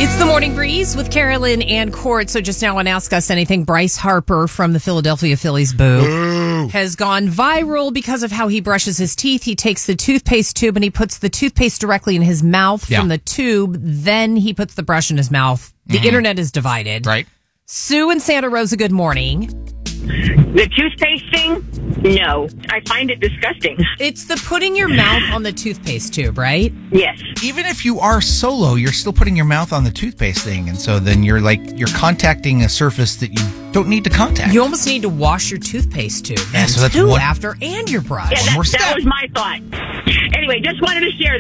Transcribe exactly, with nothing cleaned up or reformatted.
It's the Morning Breeze with Carolyn and Court. So just now on Ask Us Anything, Bryce Harper from the Philadelphia Phillies, boo, boo, has gone viral because of how he brushes his teeth. He takes the toothpaste tube and he puts the toothpaste directly in his mouth yeah. from the tube. Then he puts the brush in his mouth. The mm-hmm. internet is divided. Right. Sue in Santa Rosa, good morning. The toothpaste thing? No. I find it disgusting. It's the putting your mouth on the toothpaste tube, right? Yes. Even if you are solo, you're still putting your mouth on the toothpaste thing. And so then you're like, you're contacting a surface that you don't need to contact. You almost need to wash your toothpaste tube. Yeah, so that's two one, after and your brush. Yeah, that, that was my thought. Anyway, just wanted to share that.